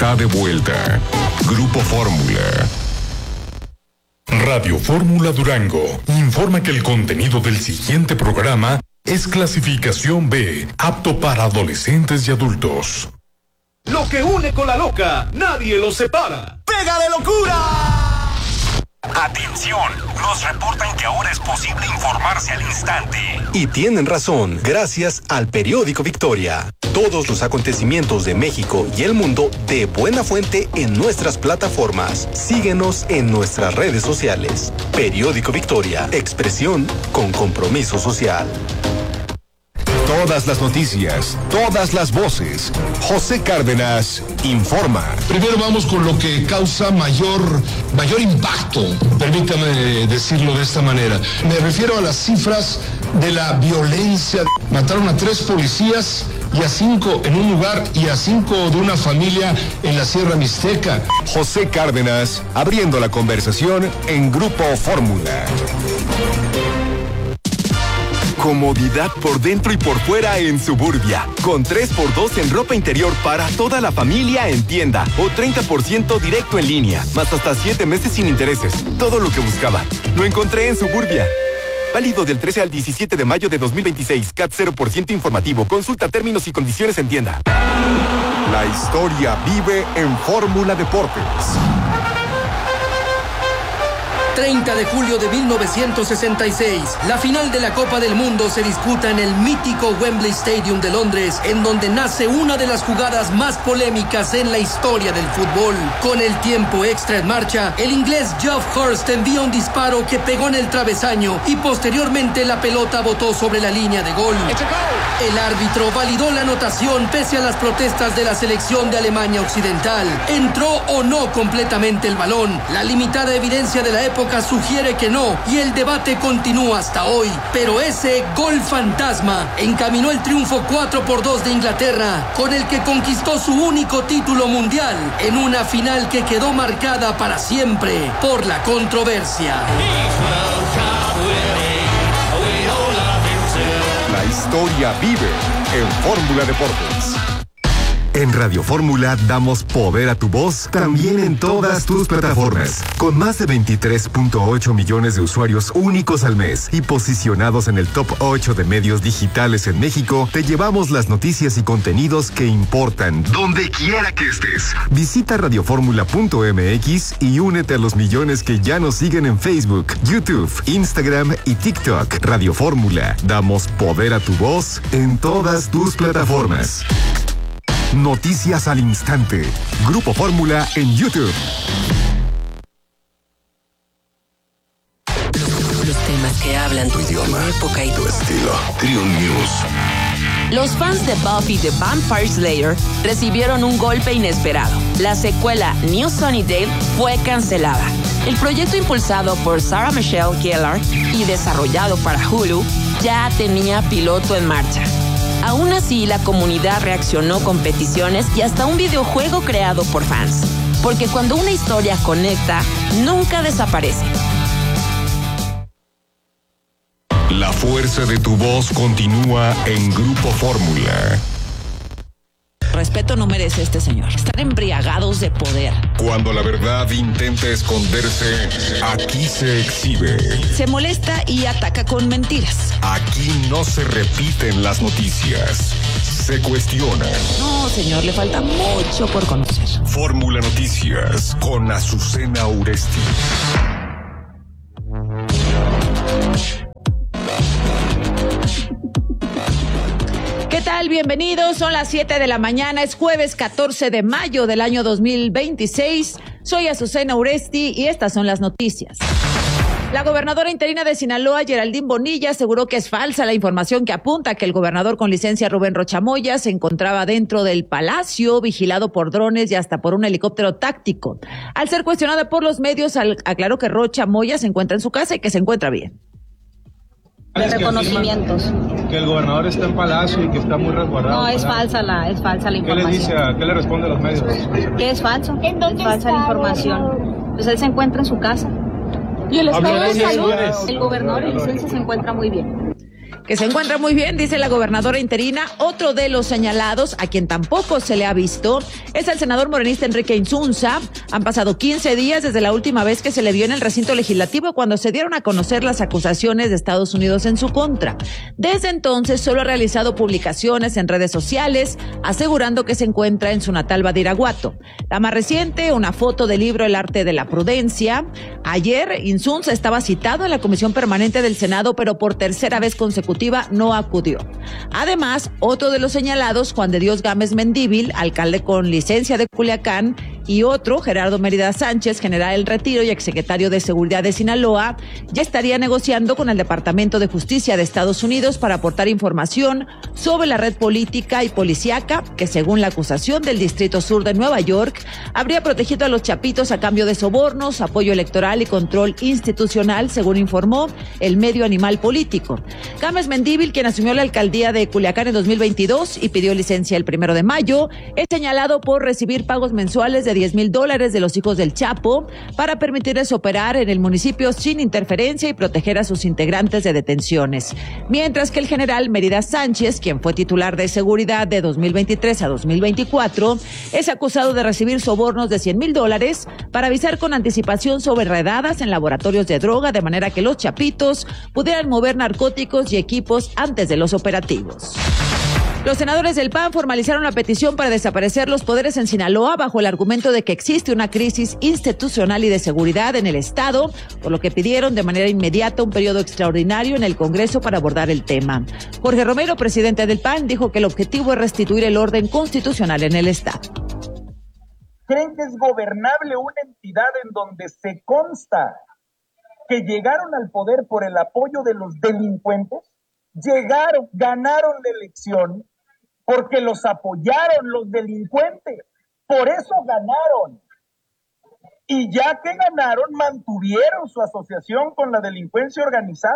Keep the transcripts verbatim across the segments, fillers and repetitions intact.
está de vuelta. Grupo Fórmula. Radio Fórmula Durango informa que el contenido del siguiente programa es clasificación B, apto para adolescentes y adultos. Lo que une con la loca, nadie lo separa. ¡Pega de locura! Atención, nos reportan que ahora es posible informarse al instante. Y tienen razón, gracias al periódico Victoria. Todos los acontecimientos de México y el mundo de buena fuente en nuestras plataformas. Síguenos en nuestras redes sociales. Periódico Victoria, expresión con compromiso social. Todas las noticias, todas las voces. José Cárdenas informa. Primero vamos con lo que causa mayor, mayor impacto, permítame decirlo de esta manera. Me refiero a las cifras de la violencia. Mataron a tres policías y a cinco en un lugar y a cinco de una familia en la Sierra Mixteca. José Cárdenas abriendo la conversación en Grupo Fórmula. Comodidad por dentro y por fuera en Suburbia. Con tres por dos en ropa interior para toda la familia en tienda. O treinta por ciento directo en línea. Más hasta siete meses sin intereses. Todo lo que buscaba. Lo encontré en Suburbia. Válido del trece al diecisiete de mayo de dos mil veintiséis. C A T cero por ciento informativo. Consulta términos y condiciones en tienda. La historia vive en Fórmula Deportes. treinta de julio de mil novecientos sesenta y seis, la final de la Copa del Mundo se disputa en el mítico Wembley Stadium de Londres, en donde nace una de las jugadas más polémicas en la historia del fútbol. Con el tiempo extra en marcha, el inglés Geoff Hurst envía un disparo que pegó en el travesaño y posteriormente la pelota botó sobre la línea de gol. El árbitro validó la anotación pese a las protestas de la selección de Alemania Occidental. ¿Entró o no completamente el balón? La limitada evidencia de la época sugiere que no, y el debate continúa hasta hoy. Pero ese gol fantasma encaminó el triunfo cuatro por dos de Inglaterra, con el que conquistó su único título mundial, en una final que quedó marcada para siempre por la controversia. La historia vive en Fórmula Deportes. En Radio Fórmula damos poder a tu voz también en todas tus plataformas. Con más de veintitrés punto ocho millones de usuarios únicos al mes y posicionados en el top ocho de medios digitales en México, te llevamos las noticias y contenidos que importan, donde quiera que estés. Visita radioformula punto m x y únete a los millones que ya nos siguen en Facebook, YouTube, Instagram y TikTok. Radio Fórmula, damos poder a tu voz en todas tus plataformas. Noticias al instante. Grupo Fórmula en YouTube. Los temas que hablan tu idioma, tu época y tu estilo. Trio News. Los fans de Buffy the Vampire Slayer recibieron un golpe inesperado. La secuela New Sunnydale fue cancelada. El proyecto, impulsado por Sarah Michelle Gellar y desarrollado para Hulu, ya tenía piloto en marcha. Aún así, la comunidad reaccionó con peticiones y hasta un videojuego creado por fans. Porque cuando una historia conecta, nunca desaparece. La fuerza de tu voz continúa en Grupo Fórmula. Respeto no merece este señor. Están embriagados de poder. Cuando la verdad intenta esconderse, aquí se exhibe. Se molesta y ataca con mentiras. Aquí no se repiten las noticias, se cuestionan. No, señor, le falta mucho por conocer. Fórmula Noticias con Azucena Uresti. ¿Qué tal? Bienvenidos. Son las siete de la mañana. Es jueves catorce de mayo del año dos mil veintiséis. Soy Azucena Uresti y estas son las noticias. La gobernadora interina de Sinaloa, Geraldine Bonilla, aseguró que es falsa la información que apunta que el gobernador con licencia Rubén Rocha Moya se encontraba dentro del palacio, vigilado por drones y hasta por un helicóptero táctico. Al ser cuestionada por los medios, aclaró que Rocha Moya se encuentra en su casa y que se encuentra bien. Reconocimientos. Que el gobernador está en palacio y que está muy resguardado. No, es falsa la, es falsa la información. ¿Qué le dice, a, qué le responde a los medios? Que es falso, es falsa la información. Pues él se encuentra en su casa. Y el estado de salud, el gobernador en licencia se encuentra muy bien. Que se encuentra muy bien, dice la gobernadora interina. Otro de los señalados, a quien tampoco se le ha visto, es el senador morenista Enrique Insunza. Han pasado quince días desde la última vez que se le vio en el recinto legislativo cuando se dieron a conocer las acusaciones de Estados Unidos en su contra. Desde entonces solo ha realizado publicaciones en redes sociales asegurando que se encuentra en su natal Badiraguato. La más reciente, una foto del libro El arte de la prudencia. Ayer Insunza estaba citado en la Comisión Permanente del Senado, pero por tercera vez consecutiva no acudió. Además, otro de los señalados, Juan de Dios Gámez Mendívil, alcalde con licencia de Culiacán, y otro, Gerardo Mérida Sánchez, general del Retiro y exsecretario de Seguridad de Sinaloa, ya estaría negociando con el Departamento de Justicia de Estados Unidos para aportar información sobre la red política y policíaca que, según la acusación del Distrito Sur de Nueva York, habría protegido a los chapitos a cambio de sobornos, apoyo electoral y control institucional, según informó el medio Animal Político. Gámez Mendívil, quien asumió la alcaldía de Culiacán en dos mil veintidós y pidió licencia el primero de mayo, es señalado por recibir pagos mensuales de diez mil dólares de los hijos del Chapo para permitirles operar en el municipio sin interferencia y proteger a sus integrantes de detenciones. Mientras que el general Mérida Sánchez, quien fue titular de seguridad de dos mil veintitrés a dos mil veinticuatro, es acusado de recibir sobornos de cien mil dólares para avisar con anticipación sobre redadas en laboratorios de droga, de manera que los chapitos pudieran mover narcóticos y equipos antes de los operativos. Los senadores del P A N formalizaron la petición para desaparecer los poderes en Sinaloa bajo el argumento de que existe una crisis institucional y de seguridad en el Estado, por lo que pidieron de manera inmediata un periodo extraordinario en el Congreso para abordar el tema. Jorge Romero, presidente del P A N, dijo que el objetivo es restituir el orden constitucional en el Estado. ¿Creen que es gobernable una entidad en donde se consta que llegaron al poder por el apoyo de los delincuentes? Llegaron, ganaron la elección porque los apoyaron los delincuentes, por eso ganaron. Y ya que ganaron, mantuvieron su asociación con la delincuencia organizada.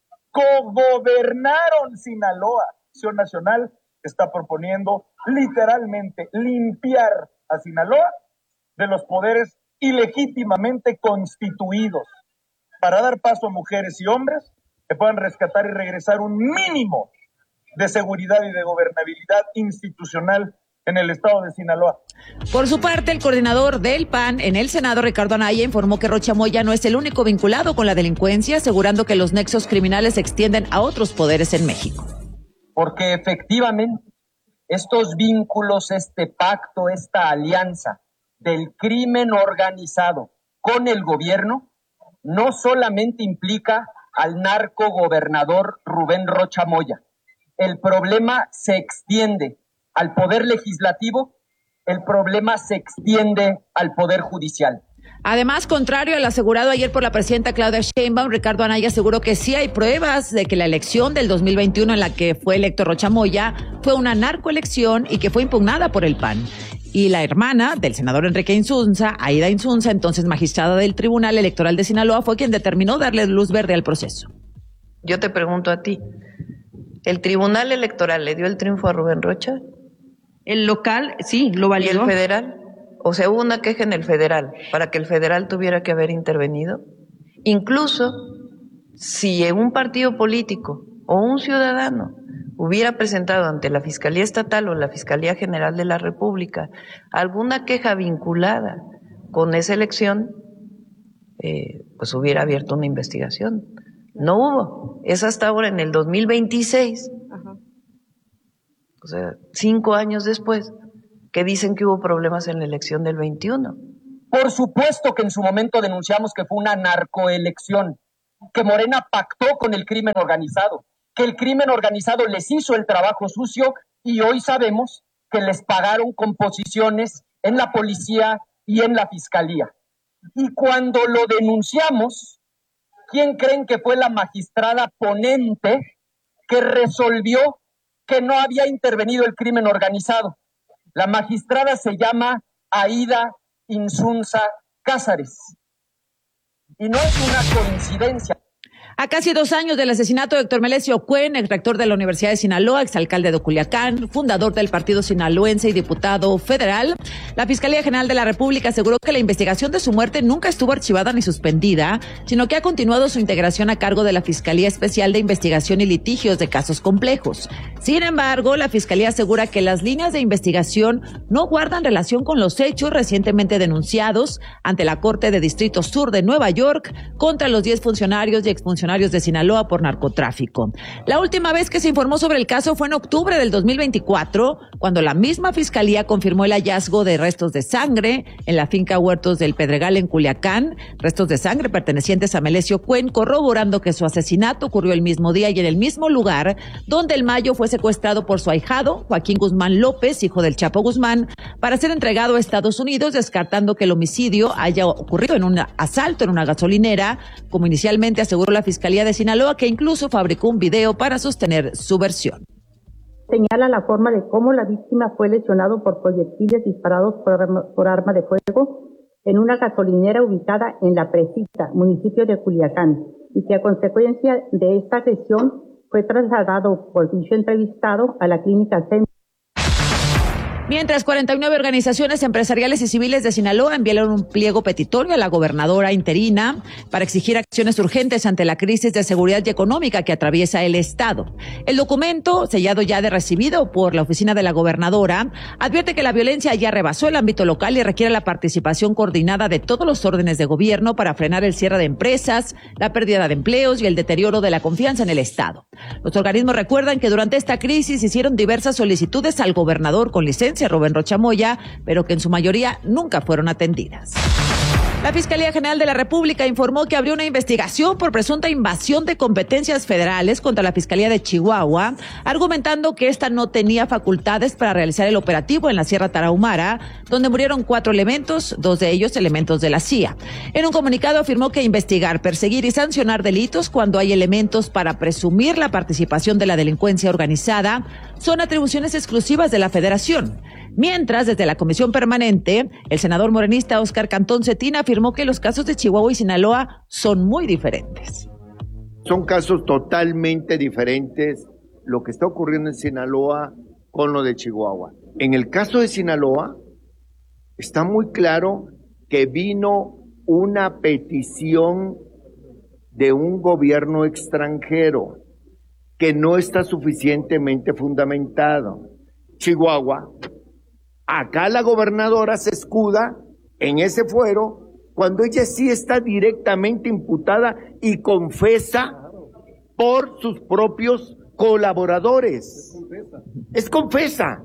Cogobernaron Sinaloa. Acción Nacional está proponiendo literalmente limpiar a Sinaloa de los poderes ilegítimamente constituidos para dar paso a mujeres y hombres que puedan rescatar y regresar un mínimo de seguridad y de gobernabilidad institucional en el estado de Sinaloa. Por su parte, el coordinador del P A N en el Senado, Ricardo Anaya, informó que Rocha Moya no es el único vinculado con la delincuencia, asegurando que los nexos criminales se extienden a otros poderes en México. Porque efectivamente estos vínculos, este pacto, esta alianza del crimen organizado con el gobierno no solamente implica al narcogobernador Rubén Rocha Moya. El problema se extiende al poder legislativo, el problema se extiende al poder judicial. Además, contrario al asegurado ayer por la presidenta Claudia Sheinbaum, Ricardo Anaya aseguró que sí hay pruebas de que la elección del dos mil veintiuno en la que fue electo Rocha Moya fue una narcoelección y que fue impugnada por el P A N. Y la hermana del senador Enrique Insunza, Aida Insunza, entonces magistrada del Tribunal Electoral de Sinaloa, fue quien determinó darle luz verde al proceso. Yo te pregunto a ti, ¿el Tribunal Electoral le dio el triunfo a Rubén Rocha? El local, sí, lo validó. ¿Y el federal? O sea, hubo una queja en el federal para que el federal tuviera que haber intervenido. Incluso si un partido político o un ciudadano hubiera presentado ante la Fiscalía Estatal o la Fiscalía General de la República alguna queja vinculada con esa elección, eh, pues hubiera abierto una investigación. No hubo. Es hasta ahora, en el dos mil veintiséis, Ajá. o sea, cinco años después, que dicen que hubo problemas en la elección del veintiuno. Por supuesto que en su momento denunciamos que fue una narcoelección, que Morena pactó con el crimen organizado, que el crimen organizado les hizo el trabajo sucio y hoy sabemos que les pagaron con posiciones en la policía y en la fiscalía. Y cuando lo denunciamos, ¿quién creen que fue la magistrada ponente que resolvió que no había intervenido el crimen organizado? La magistrada se llama Aida Insunza Cázares. Y no es una coincidencia. A casi dos años del asesinato de Héctor Melesio Cuen, ex rector de la Universidad de Sinaloa, exalcalde de Culiacán, fundador del Partido Sinaloense y diputado federal, la Fiscalía General de la República aseguró que la investigación de su muerte nunca estuvo archivada ni suspendida, sino que ha continuado su integración a cargo de la Fiscalía Especial de Investigación y Litigios de Casos Complejos. Sin embargo, la Fiscalía asegura que las líneas de investigación no guardan relación con los hechos recientemente denunciados ante la Corte de Distrito Sur de Nueva York contra los diez funcionarios y exfuncionarios de Sinaloa por narcotráfico. La última vez que se informó sobre el caso fue en octubre del dos mil veinticuatro, cuando la misma Fiscalía confirmó el hallazgo de restos de sangre en la finca Huertos del Pedregal en Culiacán, restos de sangre pertenecientes a Melesio Cuen, corroborando que su asesinato ocurrió el mismo día y en el mismo lugar donde el Mayo fue secuestrado por su ahijado, Joaquín Guzmán López, hijo del Chapo Guzmán, para ser entregado a Estados Unidos, descartando que el homicidio haya ocurrido en un asalto en una gasolinera, como inicialmente aseguró la Fiscalía de Sinaloa, que incluso fabricó un video para sostener su versión. Señala la forma de cómo la víctima fue lesionado por proyectiles disparados por arma, por arma de fuego en una gasolinera ubicada en La Presita, municipio de Culiacán, y que a consecuencia de esta agresión fue trasladado por dicho entrevistado a la clínica C. Mientras, cuarenta y nueve organizaciones empresariales y civiles de Sinaloa enviaron un pliego petitorio a la gobernadora interina para exigir acciones urgentes ante la crisis de seguridad y económica que atraviesa el Estado. El documento, sellado ya de recibido por la oficina de la gobernadora, advierte que la violencia ya rebasó el ámbito local y requiere la participación coordinada de todos los órdenes de gobierno para frenar el cierre de empresas, la pérdida de empleos y el deterioro de la confianza en el Estado. Los organismos recuerdan que durante esta crisis hicieron diversas solicitudes al gobernador con licencia Rubén Rocha Moya, pero que en su mayoría nunca fueron atendidas. La Fiscalía General de la República informó que abrió una investigación por presunta invasión de competencias federales contra la Fiscalía de Chihuahua, argumentando que esta no tenía facultades para realizar el operativo en la Sierra Tarahumara, donde murieron cuatro elementos, dos de ellos elementos de la C I A. En un comunicado afirmó que investigar, perseguir y sancionar delitos cuando hay elementos para presumir la participación de la delincuencia organizada son atribuciones exclusivas de la Federación. Mientras, desde la Comisión Permanente, el senador morenista Óscar Cantón Cetina afirmó que los casos de Chihuahua y Sinaloa son muy diferentes. Son casos totalmente diferentes lo que está ocurriendo en Sinaloa con lo de Chihuahua. En el caso de Sinaloa, está muy claro que vino una petición de un gobierno extranjero que no está suficientemente fundamentado. Chihuahua, acá la gobernadora se escuda en ese fuero cuando ella sí está directamente imputada y confesa por sus propios colaboradores. Es confesa.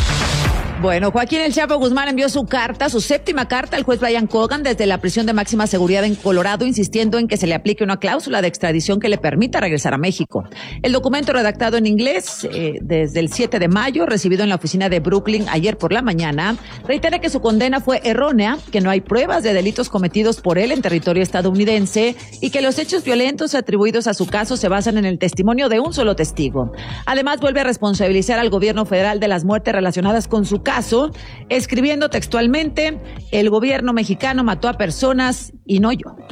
Bueno, Joaquín El Chapo Guzmán envió su carta, su séptima carta al juez Brian Cogan desde la prisión de máxima seguridad en Colorado, insistiendo en que se le aplique una cláusula de extradición que le permita regresar a México. El documento, redactado en inglés eh, desde el siete de mayo, recibido en la oficina de Brooklyn ayer por la mañana, reitera que su condena fue errónea, que no hay pruebas de delitos cometidos por él en territorio estadounidense y que los hechos violentos atribuidos a su caso se basan en el testimonio de un solo testigo. Además, vuelve a responsabilizar al gobierno federal de las muertes relacionadas con su caso. caso, escribiendo textualmente: el gobierno mexicano mató a personas y no yo.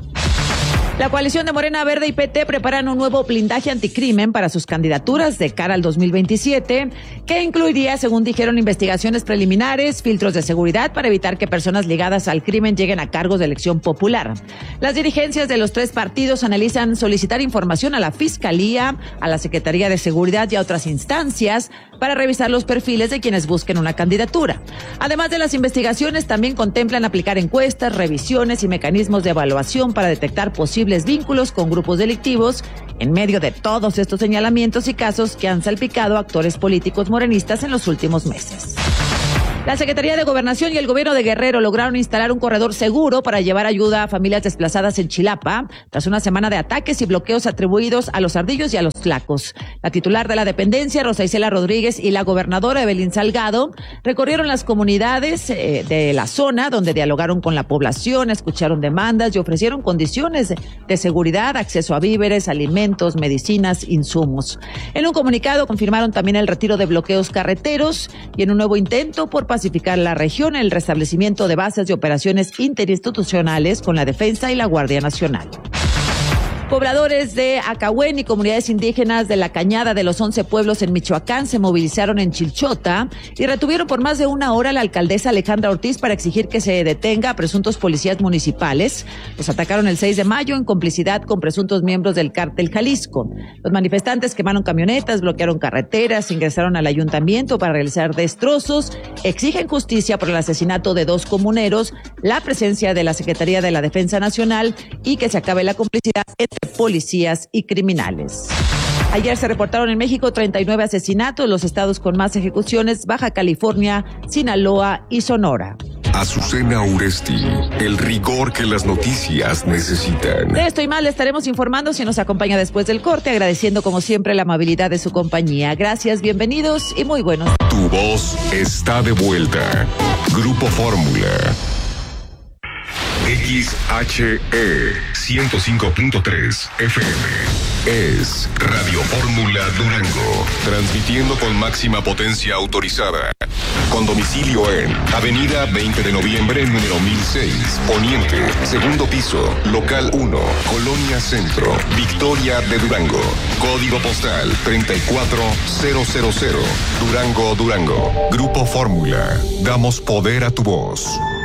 La coalición de Morena, Verde y P T preparan un nuevo blindaje anticrimen para sus candidaturas de cara al dos mil veintisiete, que incluiría, según dijeron, investigaciones preliminares, filtros de seguridad para evitar que personas ligadas al crimen lleguen a cargos de elección popular. Las dirigencias de los tres partidos analizan solicitar información a la Fiscalía, a la Secretaría de Seguridad y a otras instancias para revisar los perfiles de quienes busquen una candidatura. Además de las investigaciones, también contemplan aplicar encuestas, revisiones y mecanismos de evaluación para detectar posibles vínculos con grupos delictivos en medio de todos estos señalamientos y casos que han salpicado a actores políticos morenistas en los últimos meses. La Secretaría de Gobernación y el Gobierno de Guerrero lograron instalar un corredor seguro para llevar ayuda a familias desplazadas en Chilapa, tras una semana de ataques y bloqueos atribuidos a los ardillos y a los tlacos. La titular de la dependencia, Rosa Isela Rodríguez, y la gobernadora Evelyn Salgado recorrieron las comunidades eh, de la zona, donde dialogaron con la población, escucharon demandas y ofrecieron condiciones de, de seguridad, acceso a víveres, alimentos, medicinas, insumos. En un comunicado confirmaron también el retiro de bloqueos carreteros y, en un nuevo intento por pacificar la región, el restablecimiento de bases de operaciones interinstitucionales con la Defensa y la Guardia Nacional. Pobladores de Acahuén y comunidades indígenas de la Cañada de los once pueblos en Michoacán se movilizaron en Chilchota y retuvieron por más de una hora a la alcaldesa Alejandra Ortiz para exigir que se detenga a presuntos policías municipales. Los atacaron el seis de mayo en complicidad con presuntos miembros del cártel Jalisco. Los manifestantes quemaron camionetas, bloquearon carreteras, ingresaron al ayuntamiento para realizar destrozos, exigen justicia por el asesinato de dos comuneros, la presencia de la Secretaría de la Defensa Nacional y que se acabe la complicidad entre policías y criminales. Ayer se reportaron en México treinta y nueve asesinatos, los estados con más ejecuciones: Baja California, Sinaloa y Sonora. Azucena Uresti, el rigor que las noticias necesitan. De esto y más le estaremos informando si nos acompaña después del corte, agradeciendo como siempre la amabilidad de su compañía. Gracias, bienvenidos y muy buenos. Tu voz está de vuelta. Grupo Fórmula. X H E ciento cinco punto tres F M es Radio Fórmula Durango, transmitiendo con máxima potencia autorizada. Con domicilio en Avenida veinte de noviembre, número mil seis, Poniente, segundo piso, local uno, Colonia Centro, Victoria de Durango. Código postal treinta y cuatro mil, Durango, Durango. Grupo Fórmula, damos poder a tu voz.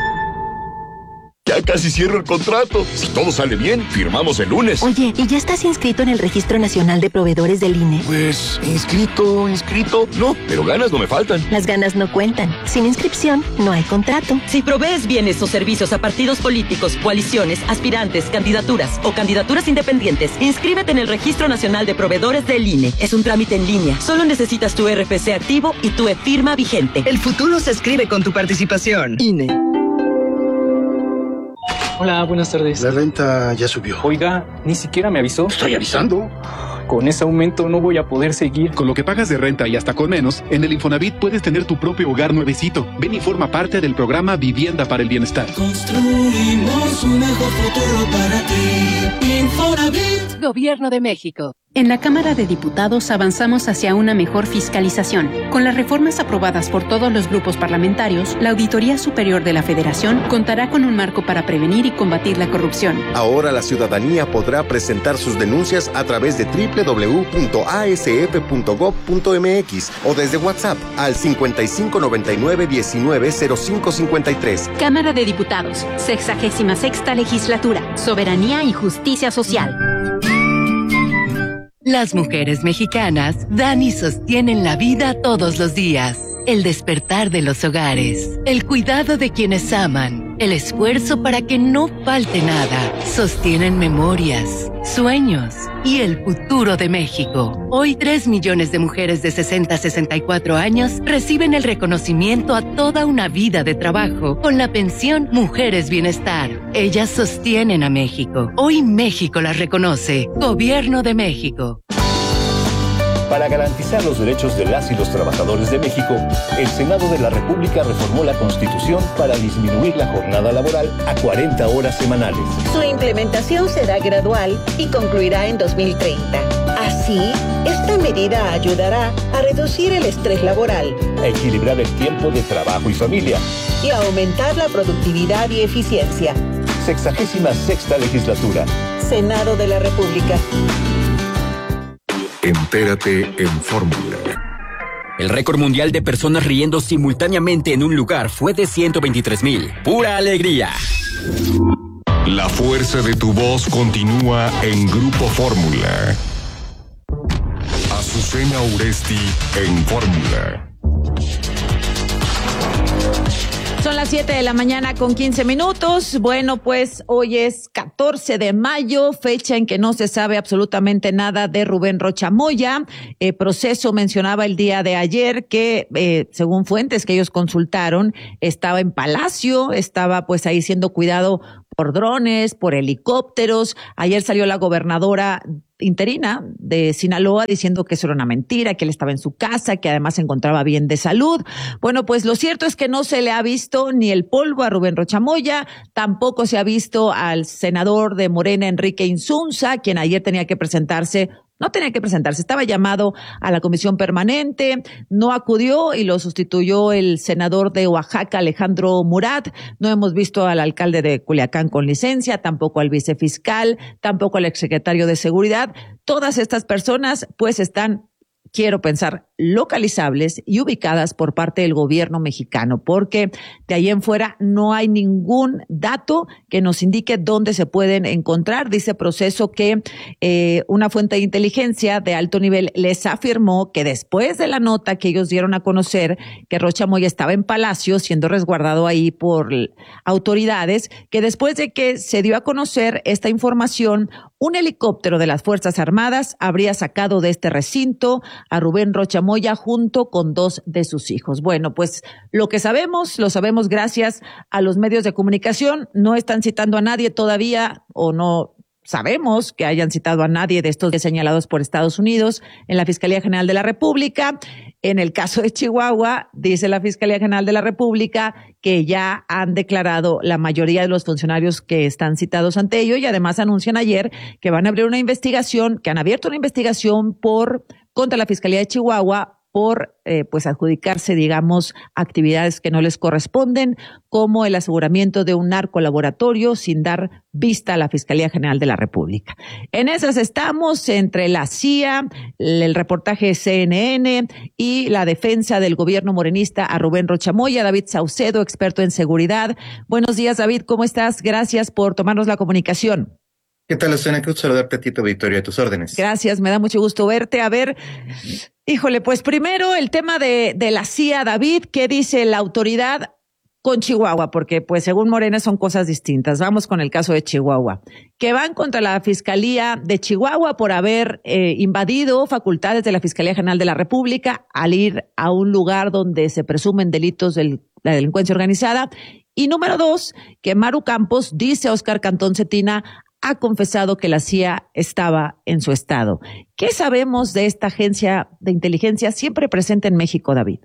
Ya casi cierro el contrato. Si todo sale bien, firmamos el lunes. Oye, ¿y ya estás inscrito en el Registro Nacional de Proveedores del I N E? Pues, inscrito, inscrito, no, pero ganas no me faltan. Las ganas no cuentan. Sin inscripción, no hay contrato. Si provees bienes o servicios a partidos políticos, coaliciones, aspirantes, candidaturas o candidaturas independientes, inscríbete en el Registro Nacional de Proveedores del I N E. Es un trámite en línea. Solo necesitas tu R F C activo y tu e-firma vigente. El futuro se escribe con tu participación. I N E. Hola, buenas tardes. La renta ya subió. Oiga, ni siquiera me avisó. Estoy avisando. Con ese aumento no voy a poder seguir. Con lo que pagas de renta y hasta con menos, en el Infonavit puedes tener tu propio hogar nuevecito. Ven y forma parte del programa Vivienda para el Bienestar. Construimos un mejor futuro para ti. Infonavit. Gobierno de México. En la Cámara de Diputados avanzamos hacia una mejor fiscalización. Con las reformas aprobadas por todos los grupos parlamentarios, la Auditoría Superior de la Federación contará con un marco para prevenir y combatir la corrupción. Ahora la ciudadanía podrá presentar sus denuncias a través de doble u doble u doble u punto a s f punto gob punto m x o desde WhatsApp al cincuenta y cinco noventa y nueve diecinueve cero cinco cincuenta y tres. Cámara de Diputados, sexagésima sexta Legislatura, Soberanía y Justicia Social. Las mujeres mexicanas dan y sostienen la vida todos los días. El despertar de los hogares, el cuidado de quienes aman, el esfuerzo para que no falte nada, sostienen memorias, sueños y el futuro de México. Hoy tres millones de mujeres de sesenta a sesenta y cuatro años reciben el reconocimiento a toda una vida de trabajo con la pensión Mujeres Bienestar. Ellas sostienen a México. Hoy México las reconoce. Gobierno de México. Para garantizar los derechos de las y los trabajadores de México, el Senado de la República reformó la Constitución para disminuir la jornada laboral a cuarenta horas semanales. Su implementación será gradual y concluirá en dos mil treinta. Así, esta medida ayudará a reducir el estrés laboral, a equilibrar el tiempo de trabajo y familia y a aumentar la productividad y eficiencia. Sexagésima sexta Legislatura. Senado de la República. Entérate en Fórmula. El récord mundial de personas riendo simultáneamente en un lugar fue de ciento veintitrés mil. ¡Pura alegría! La fuerza de tu voz continúa en Grupo Fórmula. Azucena Uresti en Fórmula. Son las siete de la mañana con quince minutos. Bueno, pues hoy es catorce de mayo, fecha en que no se sabe absolutamente nada de Rubén Rocha Moya. Eh, proceso mencionaba el día de ayer que, eh, según fuentes que ellos consultaron, estaba en Palacio, estaba pues ahí siendo cuidado por drones, por helicópteros. Ayer salió la gobernadora interina de Sinaloa diciendo que eso era una mentira, que él estaba en su casa, que además se encontraba bien de salud. Bueno, pues lo cierto es que no se le ha visto ni el polvo a Rubén Rocha Moya, tampoco se ha visto al senador de Morena, Enrique Insunza, quien ayer tenía que presentarse no tenía que presentarse, estaba llamado a la comisión permanente, no acudió y lo sustituyó el senador de Oaxaca, Alejandro Murat. No hemos visto al alcalde de Culiacán con licencia, tampoco al vicefiscal, tampoco al exsecretario de Seguridad. Todas estas personas pues están, quiero pensar, localizables y ubicadas por parte del gobierno mexicano, porque de ahí en fuera no hay ningún dato que nos indique dónde se pueden encontrar. Dice Proceso que eh, una fuente de inteligencia de alto nivel les afirmó que después de la nota que ellos dieron a conocer que Rocha Moya estaba en Palacio siendo resguardado ahí por autoridades, que después de que se dio a conocer esta información, un helicóptero de las Fuerzas Armadas habría sacado de este recinto a Rubén Rocha Moya junto con dos de sus hijos. Bueno, pues lo que sabemos, lo sabemos gracias a los medios de comunicación. No están citando a nadie todavía, o no sabemos que hayan citado a nadie de estos señalados por Estados Unidos en la Fiscalía General de la República. En el caso de Chihuahua, dice la Fiscalía General de la República que ya han declarado la mayoría de los funcionarios que están citados ante ello, y además anuncian ayer que van a abrir una investigación, que han abierto una investigación por contra la Fiscalía de Chihuahua por eh, pues adjudicarse, digamos, actividades que no les corresponden, como el aseguramiento de un narcolaboratorio sin dar vista a la Fiscalía General de la República. En esas estamos, entre la C I A, el reportaje de C N N y la defensa del gobierno morenista a Rubén Rocha Moya. David Saucedo, experto en seguridad. Buenos días, David, ¿cómo estás? Gracias por tomarnos la comunicación. ¿Qué tal, Susana? Cruz, saludarte a ti, tu auditorio, a tus órdenes. Gracias, me da mucho gusto verte. A ver, híjole, pues primero el tema de, de la C I A, David, ¿qué dice la autoridad con Chihuahua? Porque pues según Morena son cosas distintas. Vamos con el caso de Chihuahua. Que van contra la Fiscalía de Chihuahua por haber eh, invadido facultades de la Fiscalía General de la República al ir a un lugar donde se presumen delitos de la delincuencia organizada. Y número dos, que Maru Campos, dice Óscar Cantón Cetina, ha confesado que la C I A estaba en su estado. ¿Qué sabemos de esta agencia de inteligencia siempre presente en México, David?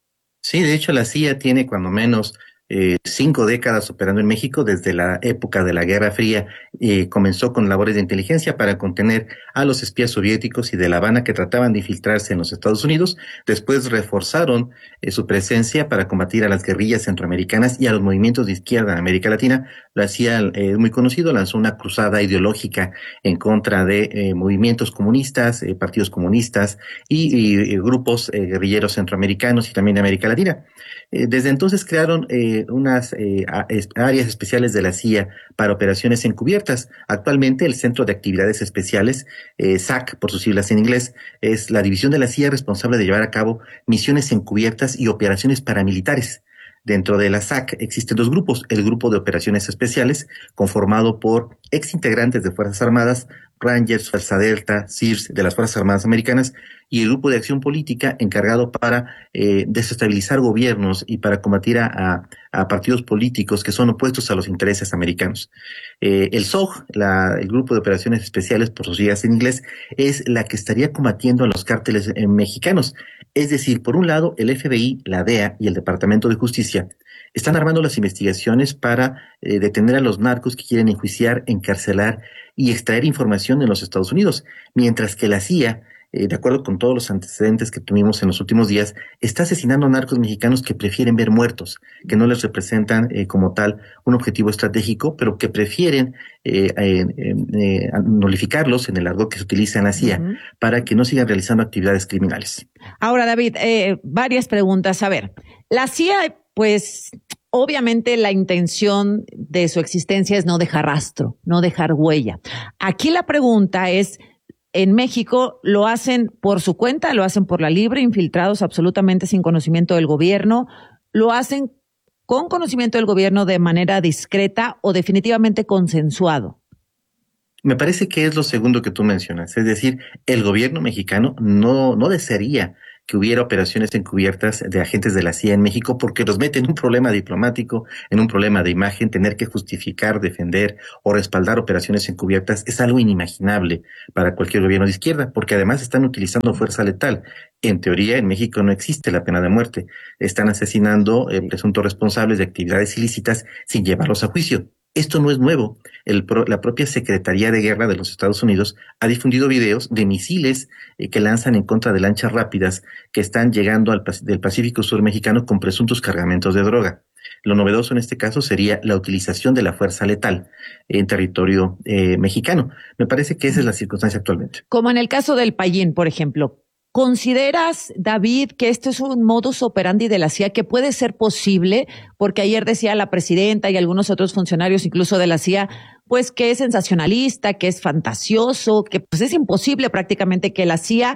Sí, de hecho la C I A tiene cuando menos eh, cinco décadas operando en México desde la época de la Guerra Fría. Eh, comenzó con labores de inteligencia para contener a los espías soviéticos y de La Habana que trataban de infiltrarse en los Estados Unidos. Después reforzaron eh, su presencia para combatir a las guerrillas centroamericanas y a los movimientos de izquierda en América Latina. La C I A es eh, muy conocido, lanzó una cruzada ideológica en contra de eh, movimientos comunistas, eh, partidos comunistas y, y, y grupos eh, guerrilleros centroamericanos y también de América Latina. Eh, desde entonces crearon eh, unas eh, áreas especiales de la C I A para operaciones encubiertas. Actualmente el Centro de Actividades Especiales, eh, S A C por sus siglas en inglés, es la división de la C I A responsable de llevar a cabo misiones encubiertas y operaciones paramilitares. Dentro de la S A C existen dos grupos: el Grupo de Operaciones Especiales, conformado por exintegrantes de Fuerzas Armadas, Rangers, Fuerza Delta, S I R S de las Fuerzas Armadas Americanas, y el Grupo de Acción Política, encargado para eh, desestabilizar gobiernos y para combatir a, a, a partidos políticos que son opuestos a los intereses americanos. Eh, el S O G, la, el Grupo de Operaciones Especiales, por sus siglas en inglés, es la que estaría combatiendo a los cárteles eh, mexicanos. Es decir, por un lado, el F B I, la D E A y el Departamento de Justicia están armando las investigaciones para eh, detener a los narcos que quieren enjuiciar, encarcelar y extraer información en los Estados Unidos, mientras que la C I A, eh, de acuerdo con todos los antecedentes que tuvimos en los últimos días, está asesinando a narcos mexicanos que prefieren ver muertos, que no les representan eh, como tal un objetivo estratégico, pero que prefieren eh, eh, eh, nulificarlos en el argot que se utiliza en la C I A, uh-huh, para que no sigan realizando actividades criminales. Ahora, David, eh, varias preguntas. A ver, la C I A, pues obviamente la intención de su existencia es no dejar rastro, no dejar huella. Aquí la pregunta es, en México lo hacen por su cuenta, lo hacen por la libre, infiltrados absolutamente sin conocimiento del gobierno, lo hacen con conocimiento del gobierno de manera discreta o definitivamente consensuado. Me parece que es lo segundo que tú mencionas, es decir, el gobierno mexicano no, no desearía que hubiera operaciones encubiertas de agentes de la C I A en México, porque los mete en un problema diplomático, en un problema de imagen. Tener que justificar, defender o respaldar operaciones encubiertas es algo inimaginable para cualquier gobierno de izquierda, porque además están utilizando fuerza letal. En teoría, en México no existe la pena de muerte. Están asesinando eh, presuntos responsables de actividades ilícitas sin llevarlos a juicio. Esto no es nuevo. El pro, la propia Secretaría de Guerra de los Estados Unidos ha difundido videos de misiles eh, que lanzan en contra de lanchas rápidas que están llegando al del Pacífico Sur mexicano con presuntos cargamentos de droga. Lo novedoso en este caso sería la utilización de la fuerza letal en territorio eh, mexicano. Me parece que esa es la circunstancia actualmente. Como en el caso del Payín, por ejemplo. ¿Consideras, David, que esto es un modus operandi de la C I A que puede ser posible? Porque ayer decía la presidenta y algunos otros funcionarios, incluso de la C I A, pues que es sensacionalista, que es fantasioso, que pues es imposible prácticamente que la C I A,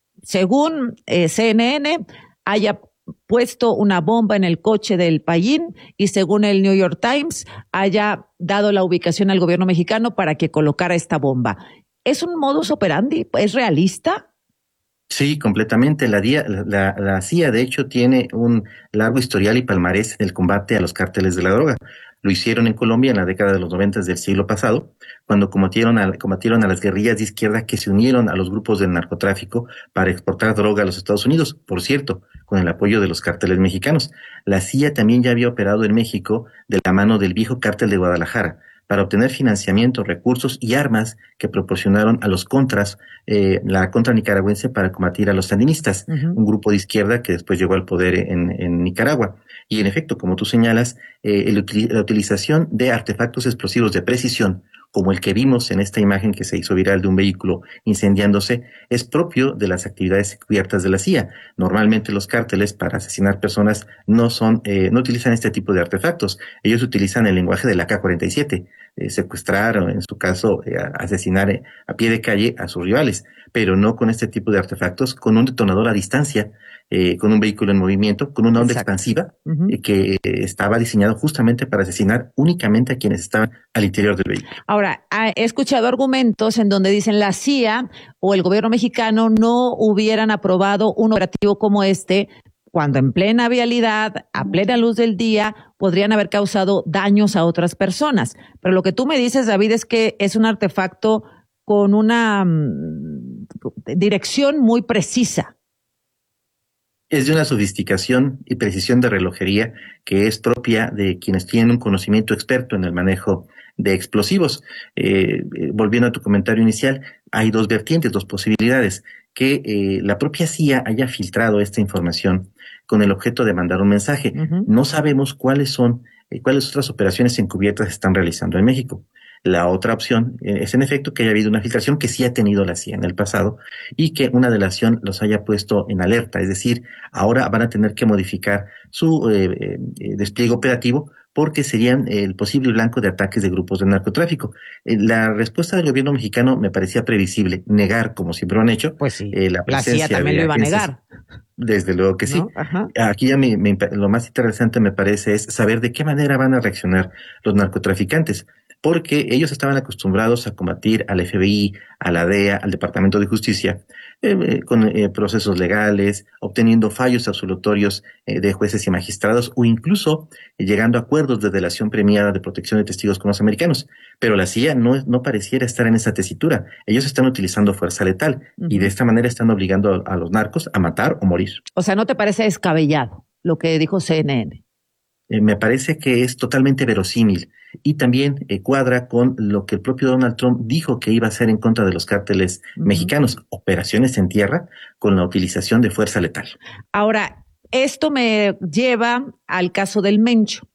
según eh, C N N, haya puesto una bomba en el coche del Payín y según el New York Times haya dado la ubicación al gobierno mexicano para que colocara esta bomba. ¿Es un modus operandi? ¿Es realista? Sí, completamente. La, la, la C I A, de hecho, tiene un largo historial y palmarés en el combate a los cárteles de la droga. Lo hicieron en Colombia en la década de los noventas del siglo pasado, cuando combatieron a, combatieron a las guerrillas de izquierda que se unieron a los grupos del narcotráfico para exportar droga a los Estados Unidos, por cierto, con el apoyo de los cárteles mexicanos. La C I A también ya había operado en México de la mano del viejo cártel de Guadalajara, para obtener financiamiento, recursos y armas que proporcionaron a los contras, eh, la contra nicaragüense para combatir a los sandinistas, uh-huh. un grupo de izquierda que después llegó al poder en, en Nicaragua. Y en efecto, como tú señalas, eh, el, la utilización de artefactos explosivos de precisión, como el que vimos en esta imagen que se hizo viral de un vehículo incendiándose, es propio de las actividades encubiertas de la C I A. Normalmente los cárteles para asesinar personas no son, eh, no utilizan este tipo de artefactos. Ellos utilizan el lenguaje de la A K cuarenta y siete, eh, secuestrar o en su caso eh, asesinar eh, a pie de calle a sus rivales, pero no con este tipo de artefactos, con un detonador a distancia, eh, con un vehículo en movimiento, con una onda Exacto. expansiva uh-huh. eh, que eh, estaba diseñado justamente para asesinar únicamente a quienes estaban al interior del vehículo. Ahora, he escuchado argumentos en donde dicen la C I A o el gobierno mexicano no hubieran aprobado un operativo como este cuando en plena vialidad, a plena luz del día, podrían haber causado daños a otras personas. Pero lo que tú me dices, David, es que es un artefacto con una um, dirección muy precisa. Es de una sofisticación y precisión de relojería que es propia de quienes tienen un conocimiento experto en el manejo de explosivos. Eh, eh, volviendo a tu comentario inicial, hay dos vertientes, dos posibilidades. Que eh, la propia C I A haya filtrado esta información con el objeto de mandar un mensaje. Uh-huh. No sabemos cuáles son, eh, cuáles otras operaciones encubiertas se están realizando en México. La otra opción eh, es en efecto que haya habido una filtración que sí ha tenido la C I A en el pasado y que una delación los haya puesto en alerta. Es decir, ahora van a tener que modificar su eh, eh, despliegue operativo porque serían el posible blanco de ataques de grupos de narcotráfico. Eh, la respuesta del gobierno mexicano me parecía previsible, negar, como siempre lo han hecho, pues sí, eh, la presencia la C I A también de lo iba a negar. Desde luego que sí. ¿No? Ajá. Aquí ya me, me, lo más interesante me parece es saber de qué manera van a reaccionar los narcotraficantes, porque ellos estaban acostumbrados a combatir al F B I, a la D E A, al Departamento de Justicia, eh, eh, con eh, procesos legales, obteniendo fallos absolutorios eh, de jueces y magistrados, o incluso eh, llegando a acuerdos de delación premiada de protección de testigos con los americanos. Pero la C I A no, no pareciera estar en esa tesitura. Ellos están utilizando fuerza letal uh-huh. y de esta manera están obligando a, a los narcos a matar o morir. O sea, ¿no te parece descabellado lo que dijo C N N? Eh, me parece que es totalmente verosímil y también eh, cuadra con lo que el propio Donald Trump dijo que iba a hacer en contra de los cárteles uh-huh. mexicanos, operaciones en tierra con la utilización de fuerza letal. Ahora, esto me lleva al caso del Mencho.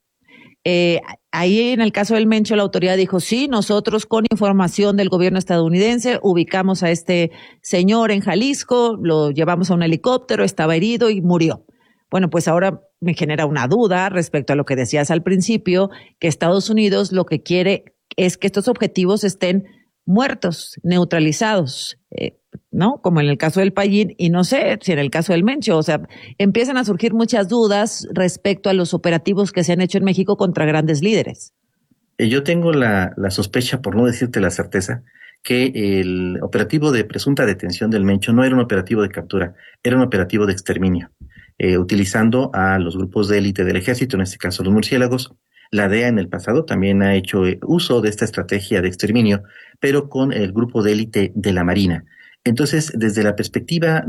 Eh, ahí en el caso del Mencho la autoridad dijo, sí, nosotros con información del gobierno estadounidense ubicamos a este señor en Jalisco, lo llevamos a un helicóptero, estaba herido y murió. Bueno, pues ahora me genera una duda respecto a lo que decías al principio, que Estados Unidos lo que quiere es que estos objetivos estén muertos, neutralizados, eh, ¿no? Como en el caso del Payín y no sé si en el caso del Mencho. O sea, empiezan a surgir muchas dudas respecto a los operativos que se han hecho en México contra grandes líderes. Yo tengo la, la sospecha, por no decirte la certeza, que el operativo de presunta detención del Mencho no era un operativo de captura, era un operativo de exterminio. Eh, utilizando a los grupos de élite del ejército, en este caso los murciélagos. La D E A en el pasado también ha hecho eh, uso de esta estrategia de exterminio, pero con el grupo de élite de la Marina. Entonces, desde la perspectiva